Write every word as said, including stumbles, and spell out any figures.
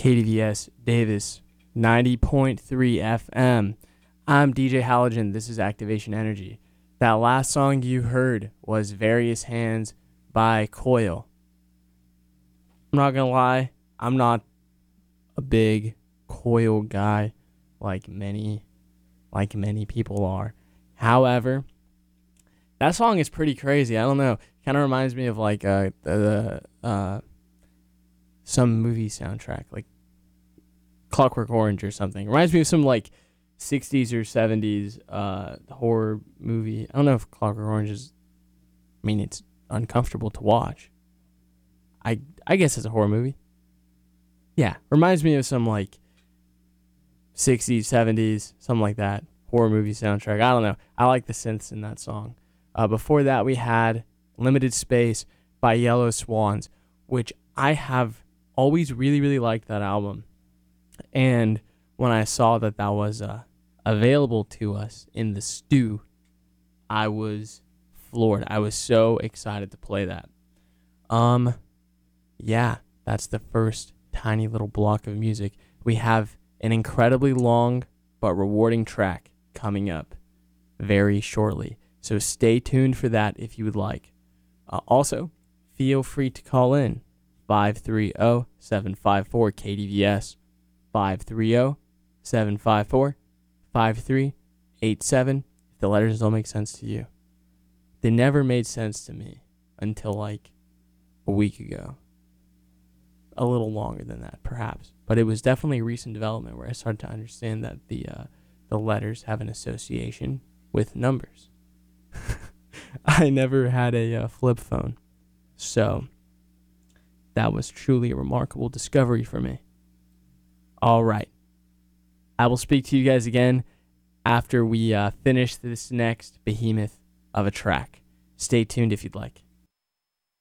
K D V S Davis, ninety point three F M. I'm D J Halogen. This is Activation Energy. That last song you heard was Various Hands by Coil. I'm not going to lie, I'm not a big Coil guy like many like many people are. However, that song is pretty crazy. I don't know. Kind of reminds me of like uh, the uh, some movie soundtrack, like Clockwork Orange or something. Reminds me of some like sixties or seventies uh, horror movie. I don't know if Clockwork Orange is. I mean, it's uncomfortable to watch. I I guess it's a horror movie. Yeah, reminds me of some like sixties, seventies, something like that horror movie soundtrack. I don't know. I like the synths in that song. Uh, before that, we had Limited Space by Yellow Swans, which I have always really, really liked that album. And when I saw that that was uh, available to us in the stew, I was floored. I was so excited to play that. Um, yeah, that's the first tiny little block of music. We have an incredibly long but rewarding track coming up very shortly. So stay tuned for that if you would like. Uh, also, feel free to call in five three zero, seven five four, K D V S, five three zero, seven five four, five three eight seven if the letters don't make sense to you. They never made sense to me until like a week ago. A little longer than that, perhaps. But it was definitely a recent development where I started to understand that the uh, the letters have an association with numbers. I never had a uh, flip phone, so that was truly a remarkable discovery for me. All right. I will speak to you guys again after we uh, finish this next behemoth of a track. Stay tuned if you'd like.